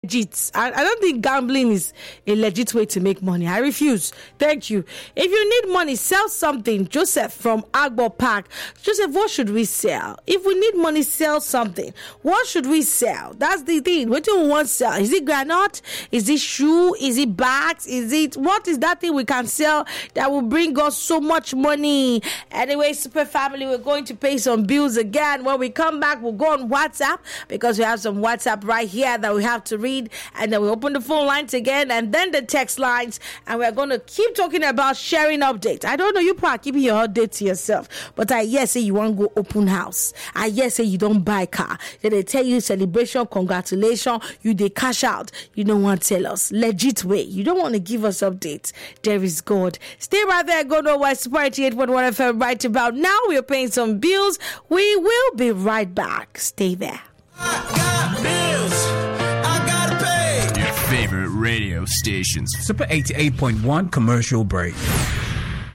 legit. I don't think gambling is a legit way to make money. I refuse. Thank you. If you need money, sell something. Joseph from Agbo Park. Joseph, what should we sell? If we need money, sell something. What should we sell? That's the thing. What do we want to sell? Is it granite? Is it shoe? Is it bags? What is that thing we can sell that will bring us so much money? Anyway, Super Family, we're going to pay some bills again. When we come back, we'll go on WhatsApp because we have some WhatsApp right here that we have to read. And then we open the phone lines again and then the text lines. And we're going to keep talking about sharing updates. I don't know, you probably keeping your update to yourself. But I say you want to go open house. I say you don't buy car. Then they tell you celebration, congratulations. You they cash out. You don't want to tell us. Legit way. You don't want to give us updates. There is God. Stay right there. Go nowhere. Super 88.1 FM right about now. We're paying some bills. We will be right back. Stay there. I got bills. Favorite radio stations. Super 88.1 commercial break.